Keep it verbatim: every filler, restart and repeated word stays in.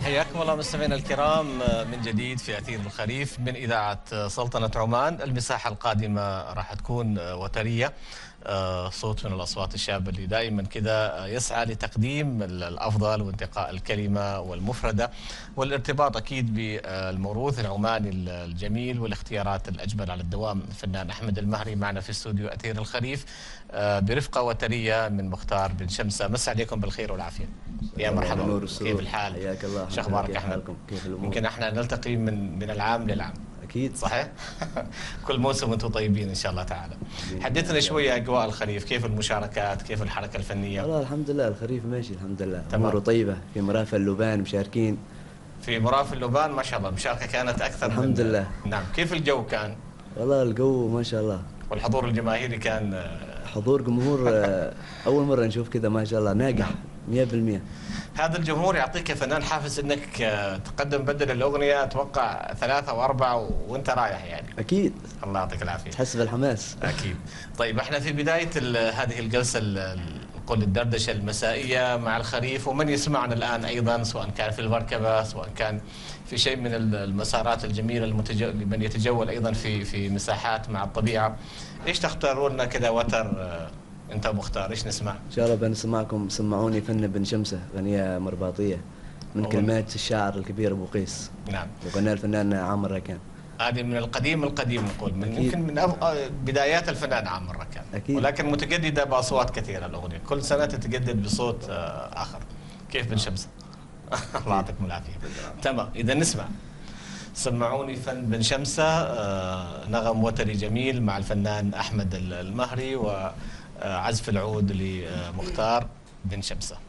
حياكم الله مستمعينا الكرام من جديد في أثير الخريف من إذاعة سلطنة عمان. المساحة القادمة راح تكون وترية، صوت من الأصوات الشابة اللي دائما كذا يسعى لتقديم الأفضل وانتقاء الكلمة والمفردة والارتباط أكيد بالموروث العماني الجميل والاختيارات الأجمل على الدوام. الفنان أحمد المهري معنا في استوديو أثير الخريف برفقة وترية من مختار بن شمسة. مسا عليكم بالخير والعافية. يا مرحبا، كيف الحال؟ حياك الله. شو أخبارك أحمد؟ كيف الأمور؟ يمكن احنا نلتقي من من العام للعام. أكيد صحيح؟ كل موسم وانتم طيبين إن شاء الله تعالى. حدثنا شوية أجواء الخريف، كيف المشاركات، كيف الحركة الفنية؟ والله الحمد لله الخريف ماشي الحمد لله، أموره طيبة. في مرافق اللبان مشاركين. في مرافق اللبان ما شاء الله المشاركة كانت أكثر. الحمد لله. نعم، كيف الجو كان؟ والله الجو ما شاء الله. والحضور الجماهيري كان؟ حضور جمهور أول مرة نشوف كذا ما شاء الله، ناجح مئة بالمئة. هذا الجمهور يعطيك كفنان حافز انك تقدم بدل الاغنيه اتوقع ثلاثه واربعه وانت رايح يعني. اكيد. الله يعطيك العافيه. تحس بالحماس. اكيد. طيب احنا في بدايه هذه الجلسه نقول الدردشه المسائيه مع الخريف، ومن يسمعنا الان ايضا سواء كان في المركبه سواء كان في شيء من المسارات الجميله المتجول لمن يتجول ايضا في في مساحات مع الطبيعه، ايش تختاروا لنا كذا وتر انت ومختار؟ ايش نسمع؟ ان شاء الله بنسمعكم سمعوني فن بن شمسة، اغنيه مرباطيه من أولا. كلمات الشاعر الكبير ابو قيس. نعم. وغناها الفنان عامر ركان. هذه من القديم القديم نقول، من يمكن من بدايات الفنان عامر ركان. أكيد. ولكن متجدده باصوات كثيره الاغنيه، كل سنه تتجدد بصوت اخر. كيف بن شمسة؟ الله يعطيكم العافيه. تمام، اذا نسمع سمعوني فن بن شمسة، نغم وتري جميل مع الفنان احمد المهري و عزف العود لمختار بن شمسة.